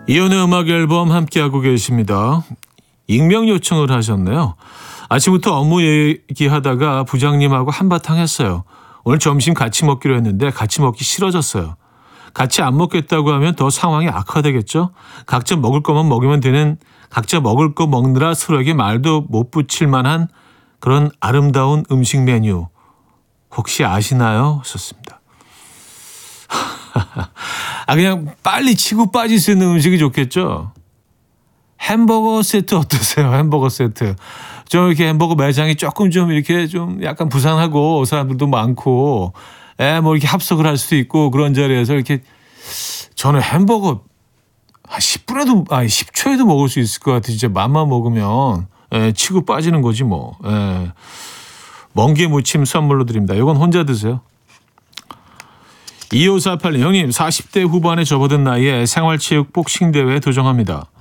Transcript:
이연의 음악 앨범 함께하고 계십니다. 익명 요청을 하셨네요. 아침부터 업무 얘기하다가 부장님하고 한바탕 했어요. 오늘 점심 같이 먹기로 했는데 같이 먹기 싫어졌어요. 같이 안 먹겠다고 하면 더 상황이 악화되겠죠? 각자 먹을 것만 먹으면 되는, 각자 먹을 거 먹느라 서로에게 말도 못 붙일 만한 그런 아름다운 음식 메뉴 혹시 아시나요? 하셨습니다. 그냥 빨리 치고 빠질 수 있는 음식이 좋겠죠? 햄버거 세트 어떠세요? 햄버거 세트. 좀 이렇게 햄버거 매장이 조금 좀 이렇게 좀 약간 부산하고 사람들도 많고, 뭐 이렇게 합석을 할 수도 있고 그런 자리에서 이렇게 저는 햄버거 한 10분에도, 10초에도 먹을 수 있을 것 같아요. 진짜 맘만 먹으면, 치고 빠지는 거지 뭐. 멍게 무침 선물로 드립니다. 이건 혼자 드세요. 2548님, 형님 40대 후반에 접어든 나이에 생활체육 복싱 대회에 도전합니다.